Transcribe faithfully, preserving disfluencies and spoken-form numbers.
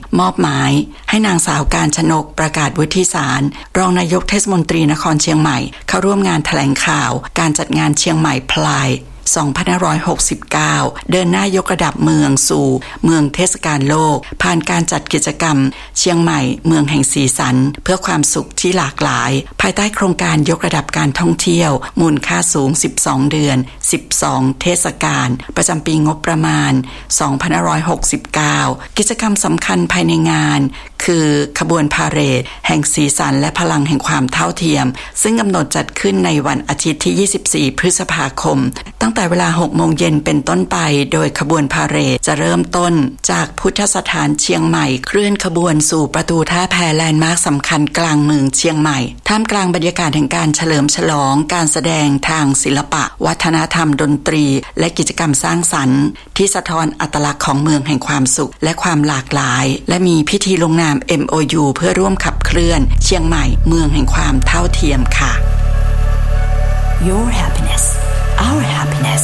มอบหมายให้นางสาวกาญจนกประกาศวุฒิสารรองนายกเทศมนตรีนครเชียงใหม่เข้าร่วมงานแถลงข่าวการจัดงานเชียงใหม่พลายสองพันห้าร้อยหกสิบเก้าเดินหน้ายกระดับเมืองสู่เมืองเทศกาลโลกผ่านการจัดกิจกรรมเชียงใหม่เมืองแห่งสีสันเพื่อความสุขที่หลากหลายภายใต้โครงการยกระดับการท่องเที่ยวมูลค่าสูงสิบสองเดือนสิบสองเทศกาลประจำปีงบประมาณสองพันห้าร้อยหกสิบเก้ากิจกรรมสำคัญภายในงานคือขบวนพาเหรดแห่งสีสันและพลังแห่งความเท่าเทียมซึ่งกำหนดจัดขึ้นในวันอาทิตย์ที่ยี่สิบสี่พฤษภาคมตั้งแต่เวลาหกโมงเย็นเป็นต้นไปโดยขบวนพาเหรดจะเริ่มต้นจากพุทธสถานเชียงใหม่เคลื่อนขบวนสู่ประตูท่าแพแลนด์มาร์คสำคัญกลางเมืองเชียงใหม่ท่ามกลางบรรยากาศแห่งการเฉลิมฉลองการแสดงทางศิลปะวัฒนธรรมดนตรีและกิจกรรมสร้างสรรค์ที่สะท้อนอัตลักษณ์ของเมืองแห่งความสุขและความหลากหลายและมีพิธีลงนาม เอ็ม โอ ยู เพื่อร่วมขับเคลื่อนเชียงใหม่เมืองแห่งความเท่าเทียมค่ะ Your happiness, our happiness